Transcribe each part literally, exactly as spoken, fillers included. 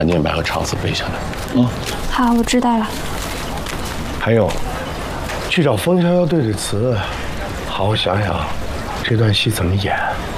你也把个场子背下来。 嗯， 好，我知道了。 还有，去找风逍遥对对词，好好想想这段戏怎么演。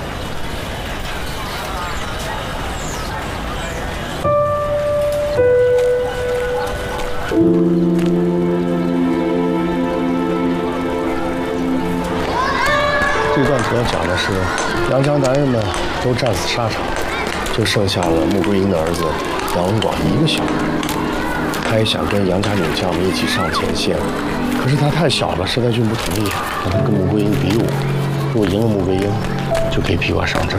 这段主要讲的是杨家男人们都战死沙场，就剩下了穆桂英的儿子杨文广一个小孩。他也想跟杨家女将们一起上前线，可是他太小了，佘太君不同意，让他跟穆桂英比武，如果赢了穆桂英，就可以披挂上阵。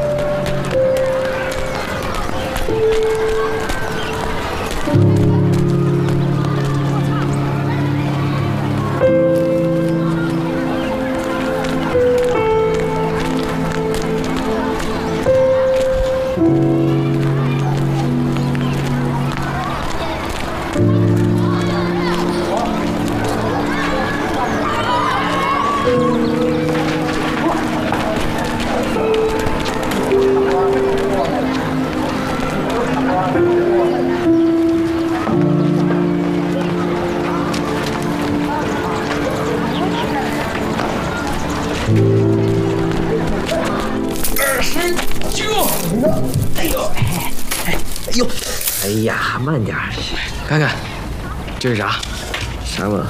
哎呀，慢点，看看，这是啥？ 啥嘛？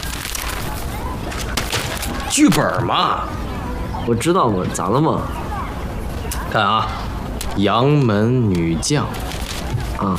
剧本嘛。 我知道嘛，咋了嘛？ 看啊，杨门女将， 啊，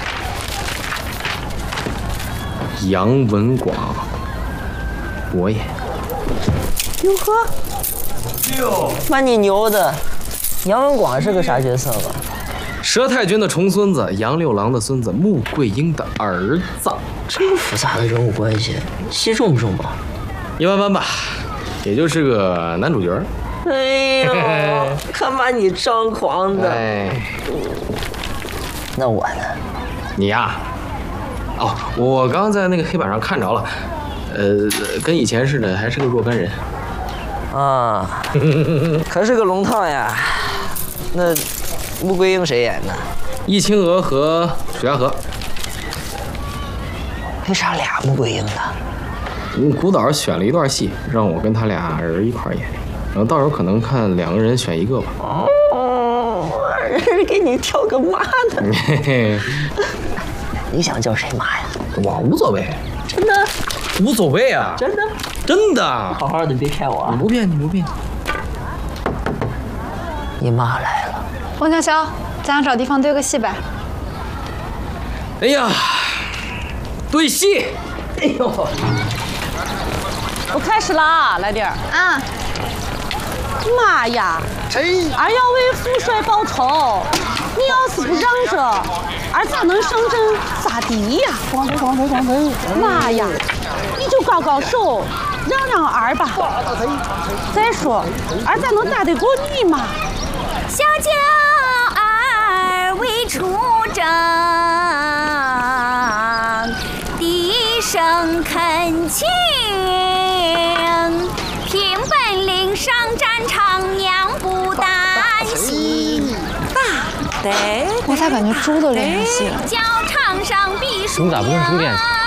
杨文广，我演。 哟呵，哟，蛮你牛的。杨文广是个啥角色吧？ 佘太君的重孙子，杨六郎的孙子，穆桂英的儿子。 这么复杂的人物关系，戏重不重吧？ 一般般吧，也就是个男主角。 哎呦，看把你张狂的！ 哎， 那我呢？ 你呀，哦，我刚刚在那个黑板上看着了，呃，跟以前似的，还是个若干人。 啊，可是个龙套呀。那穆桂英谁演的？ 易清娥和水家河。 为啥俩穆桂英呢？ 嗯，古导选了一段戏，让我跟他俩人一块演，然后到时候可能看两个人选一个吧。 哦，人给你挑个妈的。你想叫谁妈呀？ 我无所谓， 真的无所谓啊， 真的真的。 好好的，别骗我啊！ 不骗你，不骗你。 你妈来了。 王潇潇，咱俩找地方对个戏呗。 哎呀，对戏！ 哎呦， 我开始啦，来点儿。 啊！ 妈呀！儿要为父帅报仇，你要是不让着，儿咋能上阵咋地呀？光头光头光头！妈呀！你就高高手，让让儿吧。再说，儿咋能打得过你嘛？ 小娇儿未出征，低声恳请，凭本领上战场，娘不担心。 我咋感觉猪都连上戏了？ 教场上必输你咋不跟猪练去？